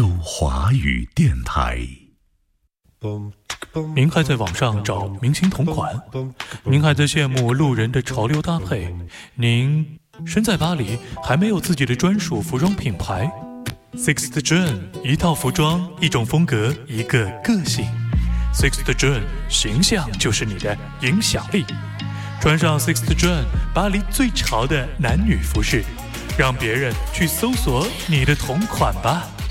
州华语电台。 您还在网上找明星同款？您还在羡慕路人的潮流搭配？您身在巴黎，还没有自己的专属服装品牌？ Sixth John， 一套服装，一种风格，一个个性。Sixth John， 形象就是你的影响力。穿上 Sixth John， 巴黎最潮的男女服饰，让别人去搜索你的同款吧。